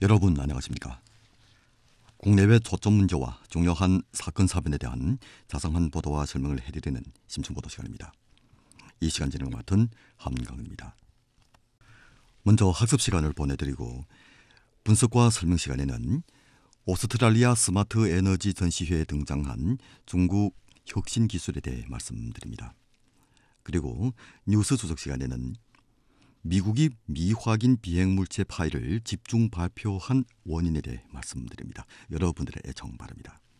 여러분 안녕하십니까? 국내외 초점 문제와 중요한 사건 사변에 대한 자상한 보도와 설명을 해드리는 심층보도 시간입니다. 이 시간 진행을 맡은 함강입니다. 먼저 학습 시간을 보내드리고 분석과 설명 시간에는 오스트랄리아 스마트 에너지 전시회에 등장한 중국 혁신 기술에 대해 말씀드립니다. 그리고 뉴스 주석 시간에는 미국이 미확인 비행물체 파일을 집중 발표한 원인에 대해 말씀드립니다. 여러분들의 애청 바랍니다.